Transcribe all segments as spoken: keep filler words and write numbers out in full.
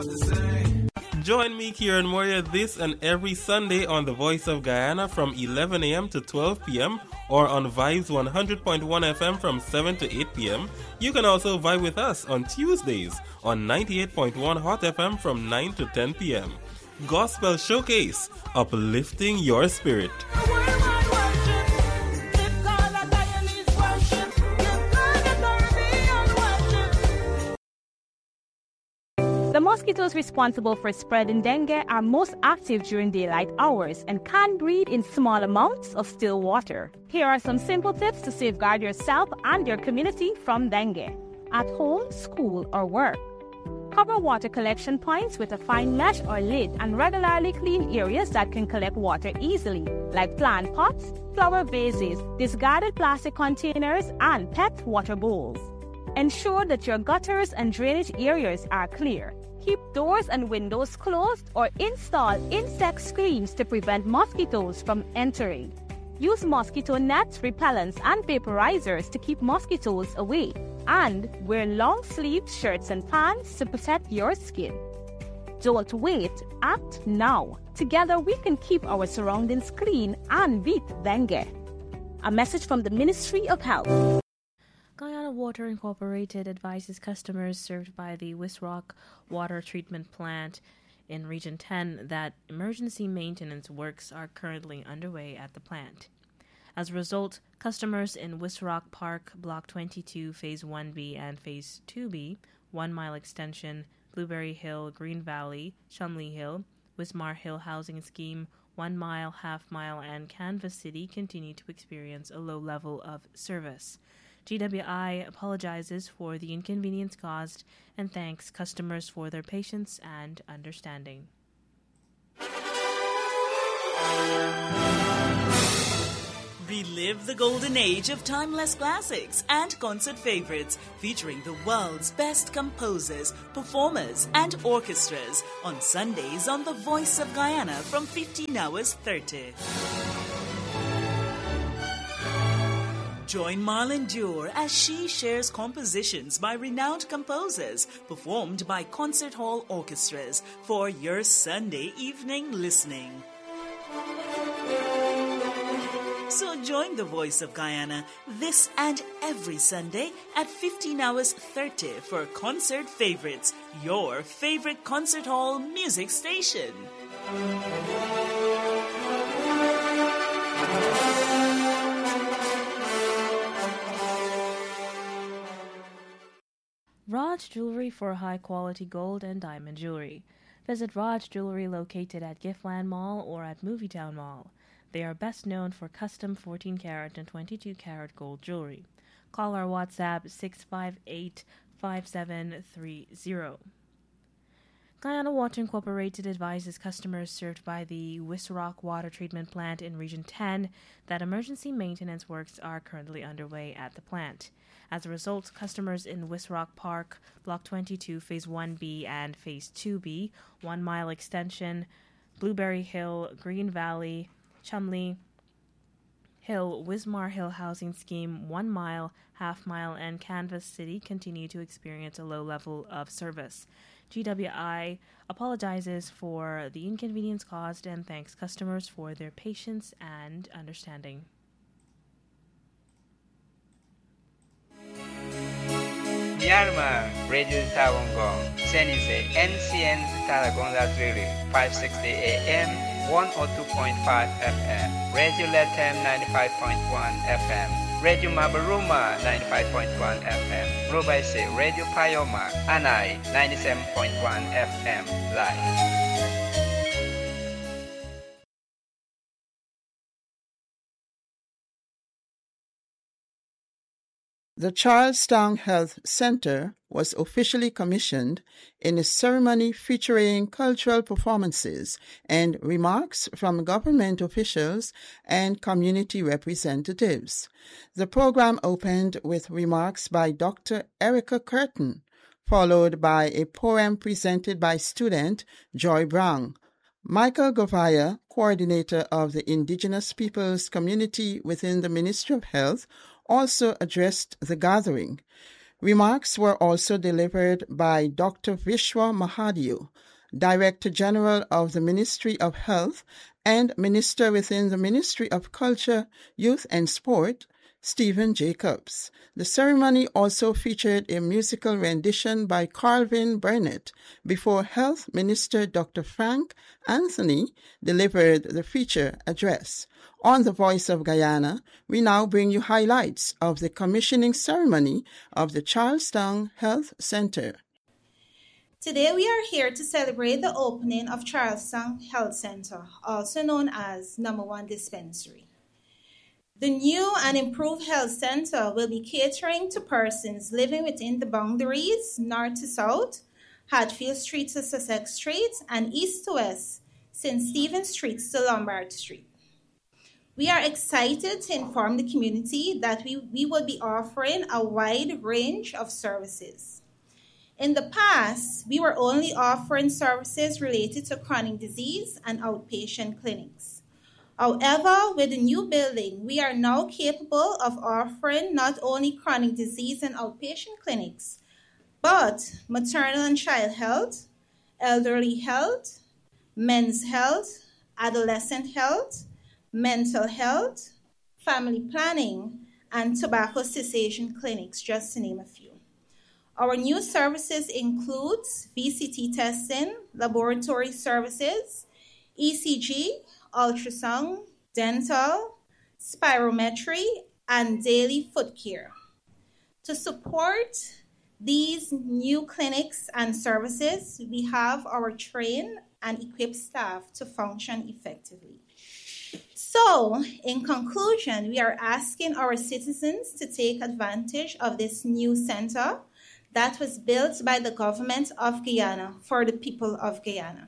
Join me, Kieran Moria, this and every Sunday on The Voice of Guyana from eleven a.m. to twelve p.m. or on Vibes one hundred point one F M from seven to eight p.m. You can also vibe with us on Tuesdays on ninety-eight point one Hot F M from nine to ten p.m. Gospel Showcase, uplifting your spirit. The mosquitoes responsible for spreading dengue are most active during daylight hours and can breed in small amounts of still water. Here are some simple tips to safeguard yourself and your community from dengue. At home, school, or work. Cover water collection points with a fine mesh or lid and regularly clean areas that can collect water easily, like plant pots, flower vases, discarded plastic containers, and pet water bowls. Ensure that your gutters and drainage areas are clear. Keep doors and windows closed or install insect screens to prevent mosquitoes from entering. Use mosquito nets, repellents, and vaporizers to keep mosquitoes away. And wear long-sleeved shirts and pants to protect your skin. Don't wait, act now. Together we can keep our surroundings clean and beat dengue. A message from the Ministry of Health. Guyana Water Incorporated advises customers served by the Wisrock Water Treatment Plant in Region ten that emergency maintenance works are currently underway at the plant. As a result, customers in Wisrock Park, Block twenty-two, Phase one B and Phase two B, One Mile Extension, Blueberry Hill, Green Valley, Chumley Hill, Wismar Hill Housing Scheme, One Mile, Half Mile, and Canvas City continue to experience a low level of service. G W I apologizes for the inconvenience caused and thanks customers for their patience and understanding. Relive the golden age of timeless classics and concert favorites featuring the world's best composers, performers, and orchestras on Sundays on The Voice of Guyana from fifteen hours thirty. Join Marlon Dure as she shares compositions by renowned composers performed by concert hall orchestras for your Sunday evening listening. So join The Voice of Guyana this and every Sunday at fifteen hours thirty for Concert Favorites, your favorite concert hall music station. Raj Jewelry for high-quality gold and diamond jewelry. Visit Raj Jewelry located at Giftland Mall or at Movietown Mall. They are best known for custom fourteen karat and twenty-two karat gold jewelry. Call our WhatsApp six five eight, five seven three zero. Guyana Water Incorporated advises customers served by the Wisrock Water Treatment Plant in Region ten that emergency maintenance works are currently underway at the plant. As a result, customers in Wisrock Park, Block twenty-two, Phase one B and Phase two B, One Mile Extension, Blueberry Hill, Green Valley, Chumley Hill, Wismar Hill Housing Scheme, One Mile, Half Mile, and Canvas City continue to experience a low level of service. G W I apologizes for the inconvenience caused and thanks customers for their patience and understanding. Myanmar, Radio Tawangong, Senise, N C N Talagon Lazuri, five sixty A M, one oh two point five F M, Radio Latam ninety-five point one F M, Radio Mabaruma ninety-five point one F M, Robaise, Radio Payoma, Anai ninety-seven point one F M, live. The Charlestown Health Center was officially commissioned in a ceremony featuring cultural performances and remarks from government officials and community representatives. The program opened with remarks by Doctor Erica Curtin, followed by a poem presented by student Joy Brown. Michael Govaya, coordinator of the Indigenous Peoples Community within the Ministry of Health, also addressed the gathering. Remarks were also delivered by Doctor Vishwa Mahadev, Director General of the Ministry of Health and Minister within the Ministry of Culture, Youth and Sport, Stephen Jacobs. The ceremony also featured a musical rendition by Carvin Burnett before Health Minister Doctor Frank Anthony delivered the feature address. On the Voice of Guyana, we now bring you highlights of the commissioning ceremony of the Charlestown Health Center. Today we are here to celebrate the opening of Charlestown Health Center, also known as Number One Dispensary. The new and improved health center will be catering to persons living within the boundaries north to south, Hatfield Street to Sussex Street, and east to west, Saint Stephen Street to Lombard Street. We are excited to inform the community that we, we will be offering a wide range of services. In the past, we were only offering services related to chronic disease and outpatient clinics. However, with the new building, we are now capable of offering not only chronic disease and outpatient clinics, but maternal and child health, elderly health, men's health, adolescent health, mental health, family planning, and tobacco cessation clinics, just to name a few. Our new services include V C T testing, laboratory services, E C G, ultrasound, dental, spirometry, and daily foot care. To support these new clinics and services, we have our trained and equipped staff to function effectively. So, in conclusion, we are asking our citizens to take advantage of this new center that was built by the government of Guyana for the people of Guyana.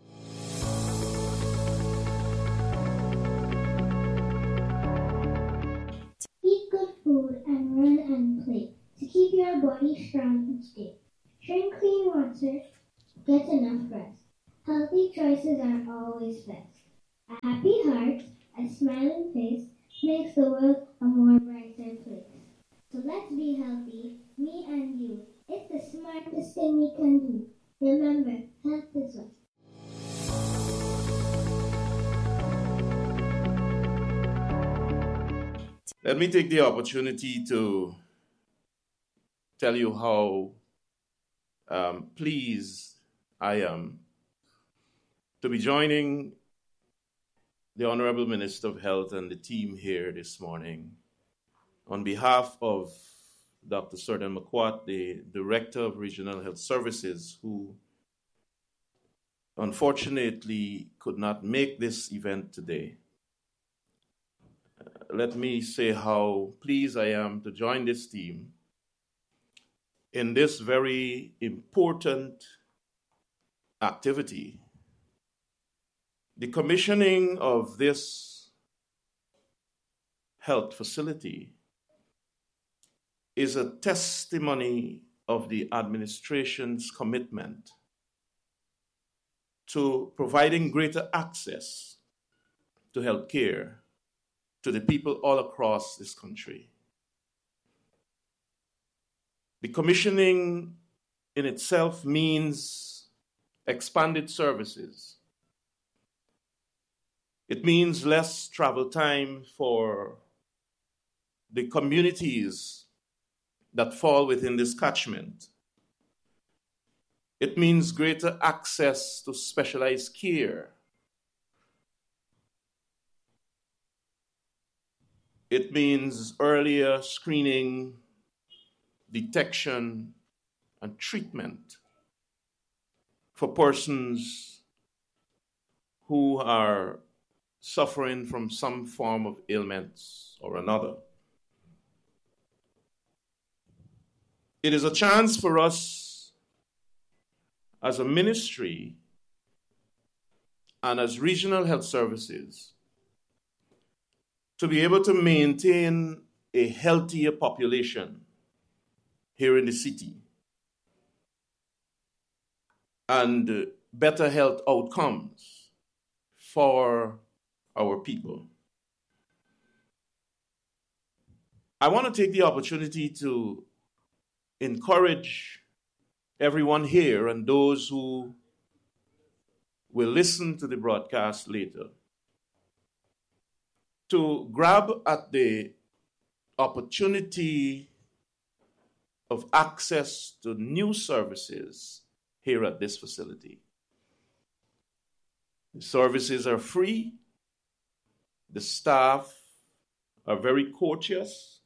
Eat good food and run and play to keep your body strong each day. Drink clean water, get enough rest. Healthy choices are always best. A happy heart, a smiling face makes the world a more brighter place. So let's be healthy, me and you. It's the smartest thing we can do. Remember, health is wealth. Let me take the opportunity to tell you how um, pleased I am to be joining the Honorable Minister of Health and the team here this morning on behalf of Doctor Serdan Makwat, the Director of Regional Health Services, who unfortunately could not make this event today. Let me say how pleased I am to join this team in this very important activity. The commissioning of this health facility is a testimony of the administration's commitment to providing greater access to health care to the people all across this country. The commissioning in itself means expanded services. It means less travel time for the communities that fall within this catchment. It means greater access to specialized care. It means earlier screening, detection, and treatment for persons who are suffering from some form of ailments or another. It is a chance for us as a ministry and as regional health services to be able to maintain a healthier population here in the city and better health outcomes for our people. I want to take the opportunity to encourage everyone here and those who will listen to the broadcast later to grab at the opportunity of access to new services here at this facility. The services are free. The staff are very courteous.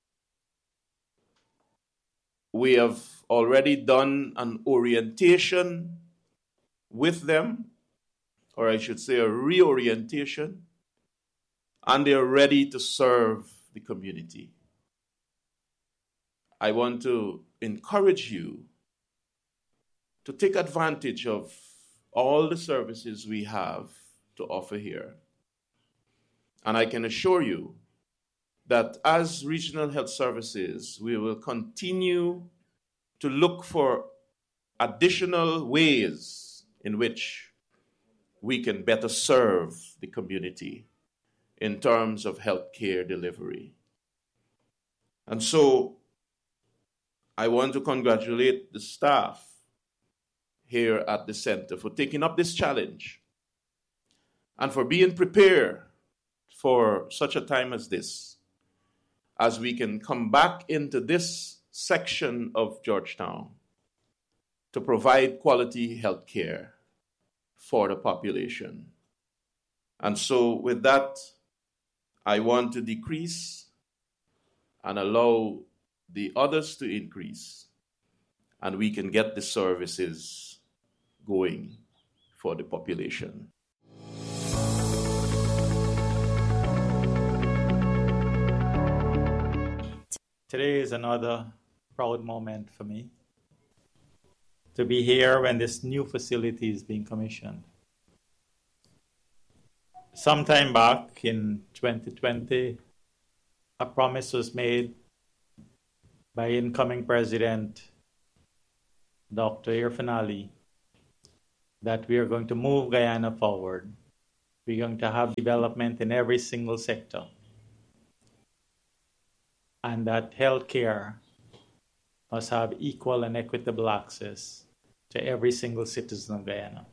We have already done an orientation with them, or I should say a reorientation, and they are ready to serve the community. I want to encourage you to take advantage of all the services we have to offer here. And I can assure you that as Regional Health Services, we will continue to look for additional ways in which we can better serve the community in terms of healthcare delivery. And so I want to congratulate the staff here at the center for taking up this challenge and for being prepared for such a time as this, as we can come back into this section of Georgetown to provide quality health care for the population. And so with that, I want to decrease and allow the others to increase, and we can get the services going for the population. Today is another proud moment for me to be here when this new facility is being commissioned. Sometime back in twenty twenty, a promise was made by incoming President Doctor Irfaan Ali that we are going to move Guyana forward. We're going to have development in every single sector, and that healthcare must have equal and equitable access to every single citizen of Guyana.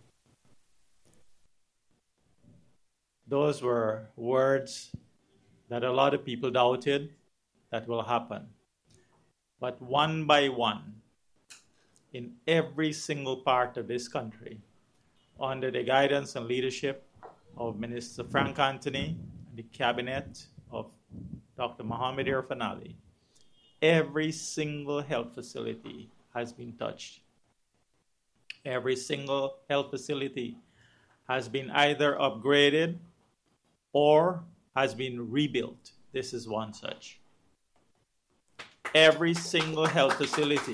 Those were words that a lot of people doubted that will happen. But one by one, in every single part of this country, under the guidance and leadership of Minister Frank Anthony and the cabinet of Doctor Mohamed Irfaan Ali, every single health facility has been touched. Every single health facility has been either upgraded or has been rebuilt. This is one such. Every single health facility,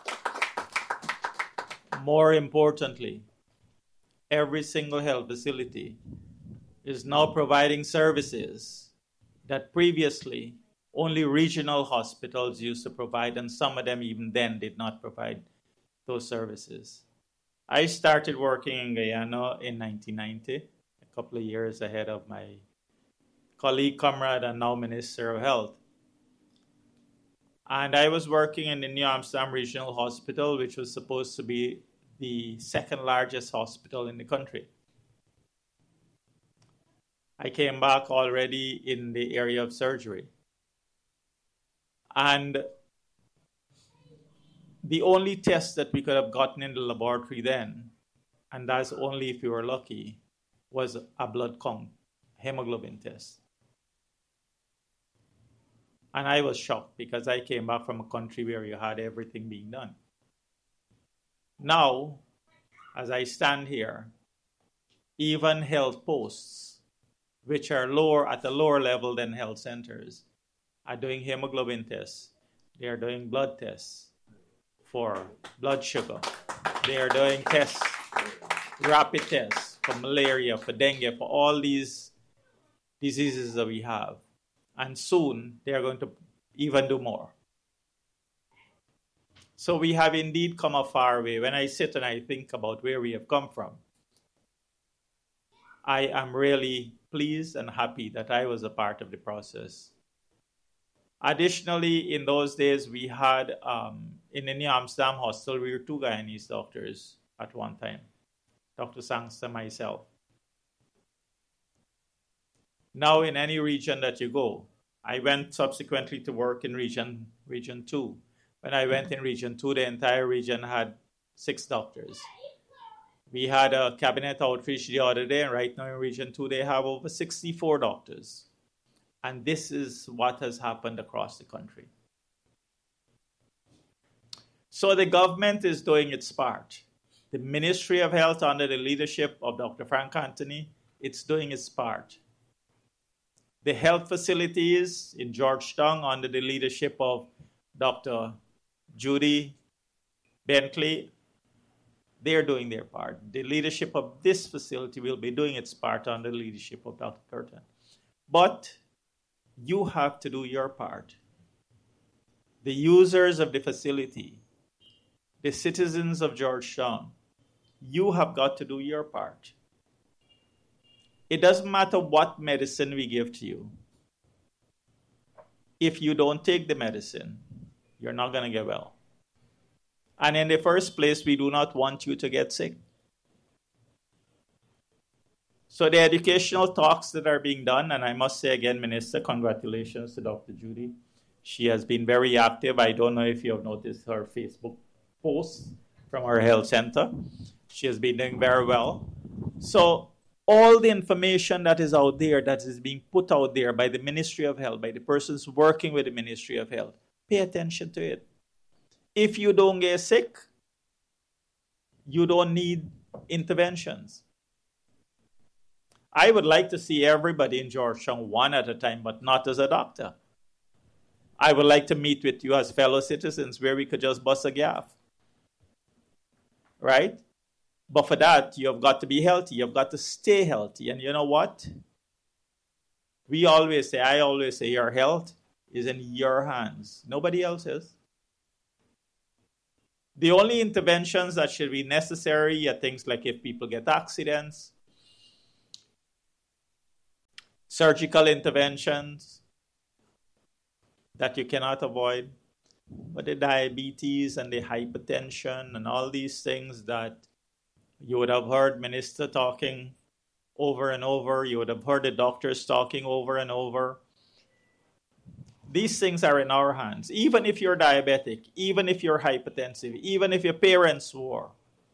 more importantly, every single health facility is now providing services that previously only regional hospitals used to provide, and some of them even then did not provide those services. I started working in Guyana in nineteen ninety, a couple of years ahead of my colleague, comrade, and now Minister of Health. And I was working in the New Amsterdam Regional Hospital, which was supposed to be the second largest hospital in the country. I came back already in the area of surgery. And the only test that we could have gotten in the laboratory then, and that's only if you were lucky, was a blood count, hemoglobin test. And I was shocked because I came back from a country where you had everything being done. Now, as I stand here, even health posts, which are lower at a lower level than health centers, are doing hemoglobin tests. They are doing blood tests for blood sugar. They are doing tests, rapid tests for malaria, for dengue, for all these diseases that we have. And soon they are going to even do more. So we have indeed come a far way. When I sit and I think about where we have come from, I am really pleased and happy that I was a part of the process. Additionally, in those days, we had, um, in the New Amsterdam Hostel, we were two Guyanese doctors at one time, Doctor Sangster, myself. Now, in any region that you go, I went subsequently to work in region, region two. When I went in region two, the entire region had six doctors. We had a cabinet outreach the other day, and right now in region two, they have over sixty-four doctors. And this is what has happened across the country. So the government is doing its part. The Ministry of Health, under the leadership of Doctor Frank Anthony, it's doing its part. The health facilities in Georgetown, under the leadership of Doctor Judy Bentley, they're doing their part. The leadership of this facility will be doing its part under the leadership of Doctor Curtin. But you have to do your part. The users of the facility, the citizens of Georgetown, you have got to do your part. It doesn't matter what medicine we give to you. If you don't take the medicine, you're not going to get well. And in the first place, we do not want you to get sick. So the educational talks that are being done, and I must say again, Minister, congratulations to Doctor Judy. She has been very active. I don't know if you have noticed her Facebook posts from our health center. She has been doing very well. So all the information that is out there, that is being put out there by the Ministry of Health, by the persons working with the Ministry of Health, pay attention to it. If you don't get sick, you don't need interventions. I would like to see everybody in Georgetown one at a time, but not as a doctor. I would like to meet with you as fellow citizens where we could just bust a gaff. Right? But for that, you have got to be healthy. You've got to stay healthy. And you know what? We always say, I always say, your health is in your hands. Nobody else's. The only interventions that should be necessary are things like if people get accidents, surgical interventions that you cannot avoid, but the diabetes and the hypertension and all these things that you would have heard Minister talking over and over, you would have heard the doctors talking over and over. These things are in our hands. Even if you're diabetic, even if you're hypertensive, even if your parents were,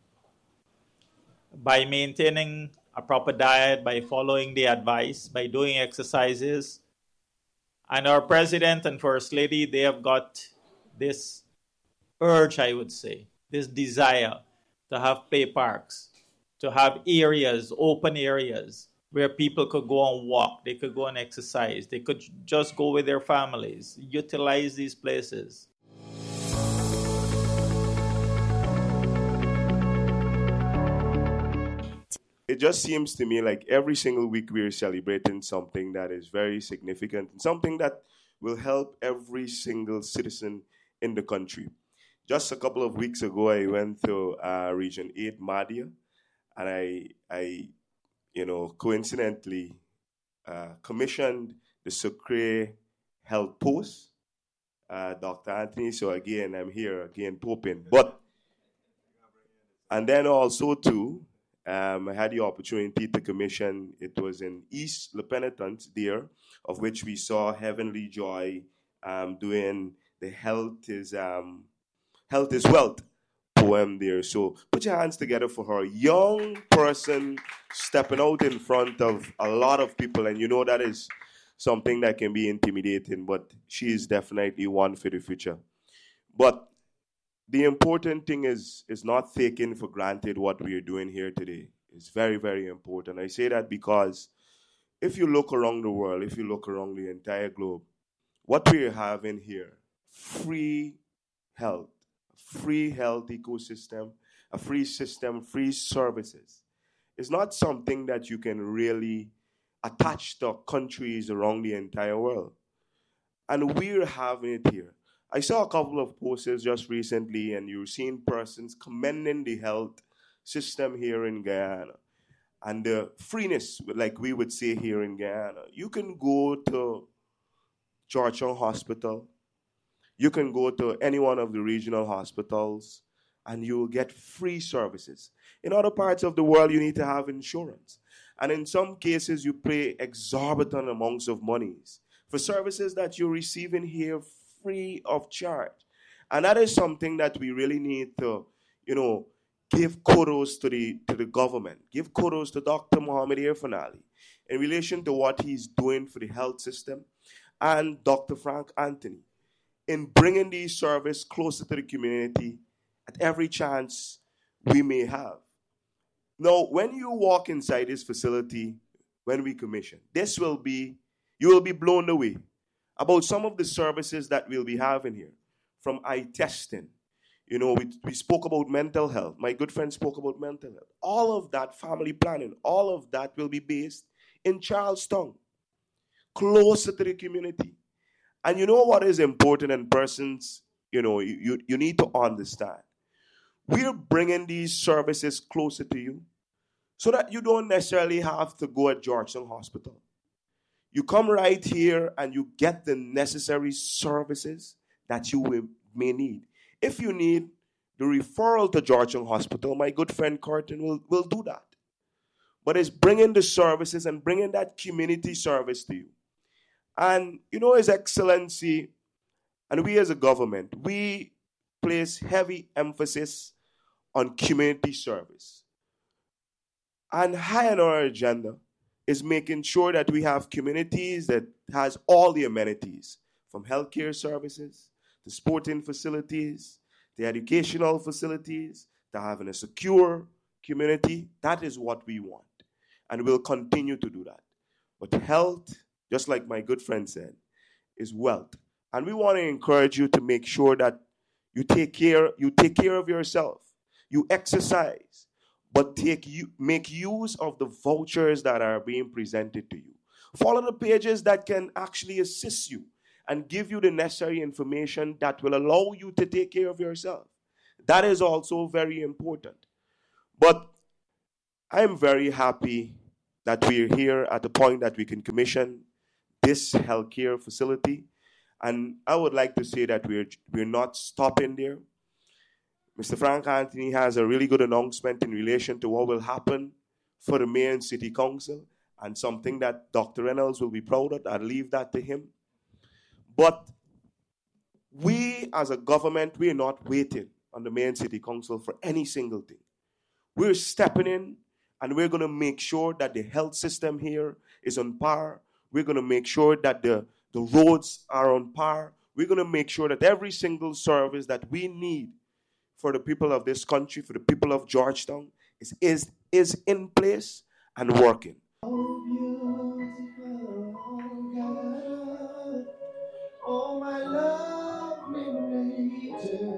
by maintaining a proper diet, by following the advice, by doing exercises. And our President and First Lady, they have got this urge, I would say, this desire to have play parks, to have areas, open areas, where people could go and walk, they could go and exercise, they could just go with their families, utilize these places. It just seems to me like every single week we're celebrating something that is very significant and something that will help every single citizen in the country. Just a couple of weeks ago, I went to uh, Region eight, Mahdia, and I, I, you know, coincidentally uh, commissioned the Sucre Health Post, uh, Doctor Anthony. So again, I'm here again, poping. But, and then also too, Um, I had the opportunity to commission, it was in East Le Penitent there, of which we saw Heavenly Joy um, doing the Health is um, Health is Wealth poem there. So put your hands together for her. Young person stepping out in front of a lot of people, and you know that is something that can be intimidating, but she is definitely one for the future. But the important thing is, is not taking for granted what we are doing here today. It's very, very important. I say that because if you look around the world, if you look around the entire globe, what we are having here, free health, free health ecosystem, a free system, free services, is not something that you can really attach to countries around the entire world. And we're having it here. I saw a couple of posts just recently, and you're seeing persons commending the health system here in Guyana and the freeness, like we would say here in Guyana. You can go to Georgetown Hospital. You can go to any one of the regional hospitals and you will get free services. In other parts of the world, you need to have insurance. And in some cases, you pay exorbitant amounts of monies for services that you're receiving here free of charge. And that is something that we really need to, you know, give kudos to the to the government. Give kudos to Doctor Mohamed Irfan in relation to what he's doing for the health system, and Doctor Frank Anthony in bringing these services closer to the community at every chance we may have. Now, when you walk inside this facility, when we commission, this will be, you will be blown away about some of the services that we'll be having here, from eye testing. You know, we, we spoke about mental health. My good friend spoke about mental health. All of that, family planning, all of that will be based in Charlestown, closer to the community. And you know what is important, and persons, you know, you, you, you need to understand. We're bringing these services closer to you so that you don't necessarily have to go at Georgetown Hospital. You come right here and you get the necessary services that you will, may need. If you need the referral to Georgetown Hospital, my good friend Curtin will, will do that. But it's bringing the services and bringing that community service to you. And, you know, His Excellency, and we as a government, we place heavy emphasis on community service. And high on our agenda is making sure that we have communities that has all the amenities, from healthcare services, to sporting facilities, the educational facilities, to having a secure community. That is what we want. And we'll continue to do that. But health, just like my good friend said, is wealth. And we want to encourage you to make sure that you take care, you take care of yourself. You exercise, but take you make use of the vouchers that are being presented to you. Follow the pages that can actually assist you and give you the necessary information that will allow you to take care of yourself. That is also very important. But I am very happy that we're here at the point that we can commission this healthcare facility. And I would like to say that we're, we're not stopping there. Mister Frank Anthony has a really good announcement in relation to what will happen for the Mayor and City Council, and something that Doctor Reynolds will be proud of. I'll leave that to him. But we as a government, we're not waiting on the Mayor and City Council for any single thing. We're stepping in, and we're going to make sure that the health system here is on par. We're going to make sure that the, the roads are on par. We're going to make sure that every single service that we need for the people of this country, for the people of Georgetown, is, is, is in place and working. Oh, beautiful, oh God, oh my lovely nature.